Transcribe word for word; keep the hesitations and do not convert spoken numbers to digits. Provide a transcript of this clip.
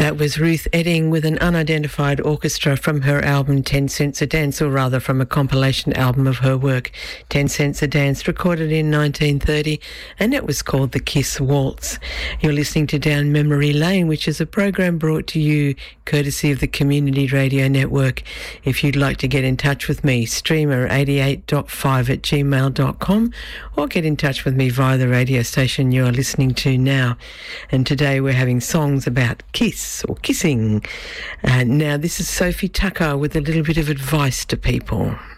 That was Ruth Edding with an unidentified orchestra from her album Ten Cents a Dance, or rather from a compilation album of her work, Ten Cents a Dance, recorded in nineteen thirty, and it was called The Kiss Waltz. You're listening to Down Memory Lane, which is a program brought to you courtesy of the Community Radio Network. If you'd like to get in touch with me, streamer eighty-eight point five at gmail dot com, or get in touch with me via the radio station you're listening to now. And today we're having songs about kiss or kissing. Uh, now this is Sophie Tucker with a little bit of advice to people.